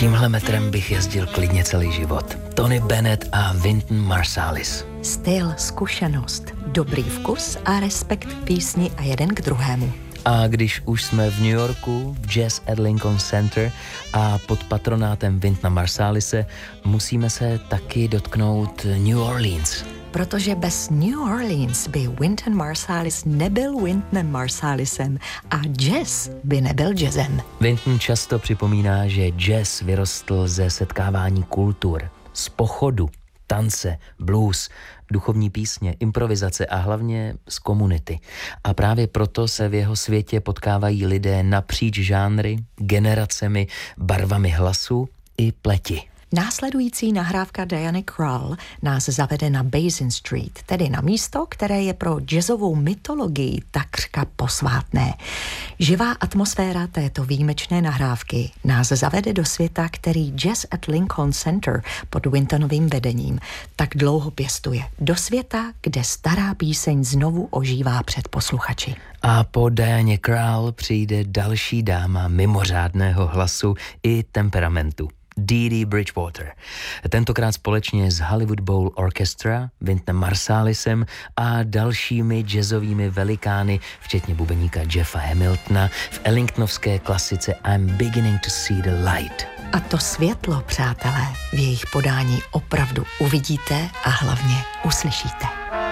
Tímhle metrem bych jezdil klidně celý život. Tony Bennett a Wynton Marsalis. Styl, zkušenost, dobrý vkus a respekt k písni a jeden k druhému. A když už jsme v New Yorku, v Jazz at Lincoln Center a pod patronátem Wyntona Marsalise, musíme se taky dotknout New Orleans. Protože bez New Orleans by Wynton Marsalis nebyl Wyntonem Marsalisem a jazz by nebyl jazzem. Wynton často připomíná, že jazz vyrostl ze setkávání kultur, z pochodu, tance, blues, duchovní písně, improvizace a hlavně z komunity. A právě proto se v jeho světě potkávají lidé napříč žánry, generacemi, barvami hlasu i pleti. Následující nahrávka Diany Krall nás zavede na Basin Street, tedy na místo, které je pro jazzovou mytologii takřka posvátné. Živá atmosféra této výjimečné nahrávky nás zavede do světa, který Jazz at Lincoln Center pod Wyntonovým vedením tak dlouho pěstuje. Do světa, kde stará píseň znovu ožívá před posluchači. A po Dianě Krall přijde další dáma mimořádného hlasu i temperamentu. Dee Dee Bridgewater. Tentokrát společně s Hollywood Bowl Orchestra, Wyntonem Marsalisem a dalšími jazzovými velikány, včetně bubeníka Jeffa Hamiltona, v ellingtonovské klasice I'm Beginning to See the Light. A to světlo, přátelé, v jejich podání opravdu uvidíte a hlavně uslyšíte.